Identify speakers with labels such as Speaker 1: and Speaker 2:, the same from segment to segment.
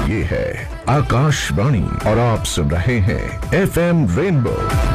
Speaker 1: ये है आकाशवाणी और आप सुन रहे हैं FM रेनबो।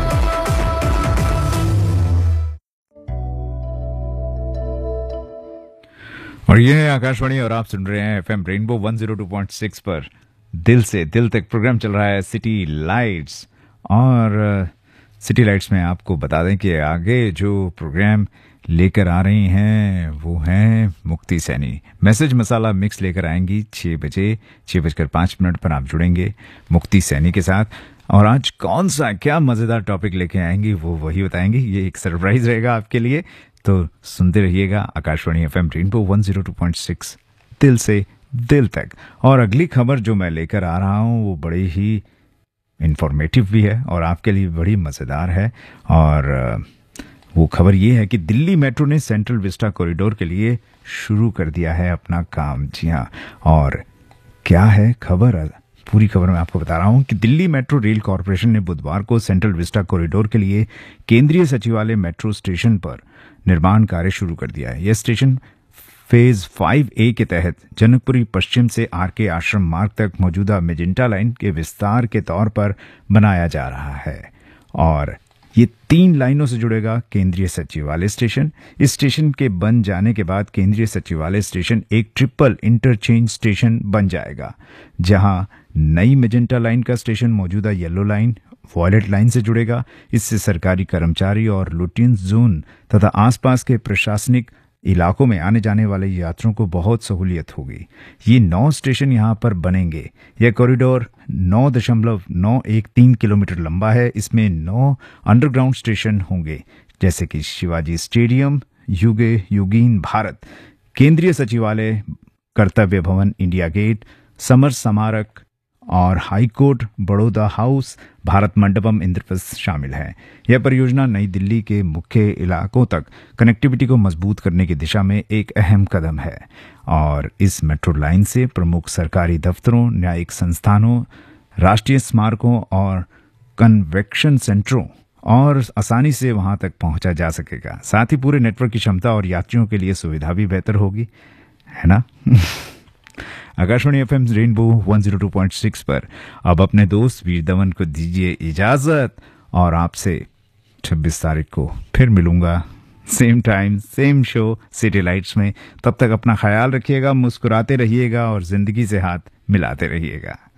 Speaker 2: और ये है आकाशवाणी और आप सुन रहे हैं FM रेनबो 102.6 पर दिल से दिल तक प्रोग्राम चल रहा है सिटी लाइट्स। और सिटी लाइट्स में आपको बता दें कि आगे जो प्रोग्राम लेकर आ रही हैं वो हैं मुक्ति सैनी। मैसेज मसाला मिक्स लेकर आएंगी 6 बजे 6:05 पर आप जुड़ेंगे मुक्ति सैनी के साथ। और आज कौन सा क्या मज़ेदार टॉपिक लेके आएंगी वो वही बताएंगी। ये एक सरप्राइज रहेगा आपके लिए, तो सुनते रहिएगा आकाशवाणी FM रेनबो 102.6 दिल से दिल तक। और अगली खबर जो मैं लेकर आ रहा हूँ वो बड़ी ही इंफॉर्मेटिव भी है और आपके लिए बड़ी मज़ेदार है। और वो खबर ये है कि दिल्ली मेट्रो ने सेंट्रल विस्टा कॉरिडोर के लिए शुरू कर दिया है अपना काम। जी हाँ, और क्या है खबर, पूरी खबर मैं आपको बता रहा हूँ कि दिल्ली मेट्रो रेल कॉरपोरेशन ने बुधवार को सेंट्रल विस्टा कॉरिडोर के लिए केंद्रीय सचिवालय मेट्रो स्टेशन पर निर्माण कार्य शुरू कर दिया है। यह स्टेशन फेज 5A के तहत जनकपुरी पश्चिम से RK आश्रम मार्ग तक मौजूदा मेजेंटा लाइन के विस्तार के तौर पर बनाया जा रहा है। और ये 3 लाइनों से जुड़ेगा केंद्रीय सचिवालय स्टेशन। इस स्टेशन के बन जाने के बाद केंद्रीय सचिवालय स्टेशन एक ट्रिपल इंटरचेंज स्टेशन बन जाएगा, जहां नई मेजेंटा लाइन का स्टेशन मौजूदा येलो लाइन वॉयलेट लाइन से जुड़ेगा। इससे सरकारी कर्मचारी और लुटियंस जोन तथा आसपास के प्रशासनिक इलाकों में आने जाने वाले यात्रियों को बहुत सहूलियत होगी। ये 9 स्टेशन यहाँ पर बनेंगे। यह कॉरिडोर 9.913 किलोमीटर लंबा है। इसमें 9 अंडरग्राउंड स्टेशन होंगे, जैसे कि शिवाजी स्टेडियम, युगीन भारत, केंद्रीय सचिवालय, कर्तव्य भवन, इंडिया गेट, समर स्मारक और हाईकोर्ट, बड़ौदा हाउस, भारत मंडपम, इंद्रप्रस्थ शामिल हैं। यह परियोजना नई दिल्ली के मुख्य इलाकों तक कनेक्टिविटी को मजबूत करने की दिशा में एक अहम कदम है। और इस मेट्रो लाइन से प्रमुख सरकारी दफ्तरों, न्यायिक संस्थानों, राष्ट्रीय स्मारकों और कन्वेक्शन सेंटरों और आसानी से वहां तक पहुंचा जा सकेगा। साथ ही पूरे नेटवर्क की क्षमता और यात्रियों के लिए सुविधा भी बेहतर होगी, है ना। आकाशवाणी FM रेनबो 102.6 पर अब अपने दोस्त वीर धवन को दीजिए इजाजत और आपसे 26 तारीख को फिर मिलूंगा, same time same show city lights में। तब तक अपना ख्याल रखिएगा, मुस्कुराते रहिएगा और जिंदगी से हाथ मिलाते रहिएगा।